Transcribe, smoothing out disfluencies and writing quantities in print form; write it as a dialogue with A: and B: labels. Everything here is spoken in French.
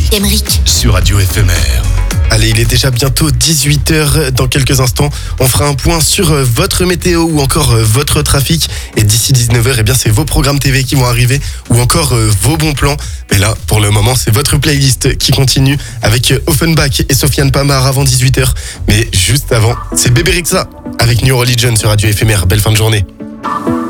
A: Emeric.
B: Sur Radio Éphémère.
C: Allez, il est déjà bientôt 18h. Dans quelques instants, on fera un point sur votre météo ou encore votre trafic. Et d'ici 19h, eh bien, c'est vos programmes TV qui vont arriver ou encore vos bons plans. Mais là, pour le moment, c'est votre playlist qui continue avec Offenbach et Sofiane Pamar avant 18h. Mais juste avant, c'est Bébé Rexha avec New Religion sur Radio Éphémère. Belle fin de journée.